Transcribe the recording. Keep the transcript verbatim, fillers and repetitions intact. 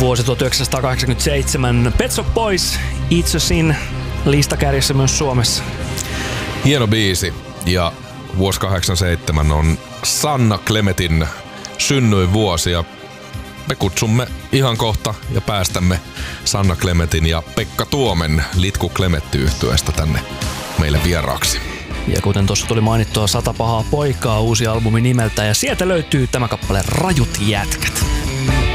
Vuosi tuhatyhdeksänsataakahdeksankymmentäseitsemän. Pet Shop Boys, It's a Sin, listakärjessä myös Suomessa. Hieno biisi. Ja vuosi kahdeksankymmentäseitsemän on Sanna Klemetin synnyinvuosi. Ja me kutsumme ihan kohta ja päästämme Sanna Klemetin ja Pekka Tuomen Litku Klemetti-yhtyeestä tänne meille vieraaksi. Ja kuten tuossa tuli mainittua, Sata pahaa poikaa, uusi albumi nimeltä, ja sieltä löytyy tämä kappale Rajut jätkät.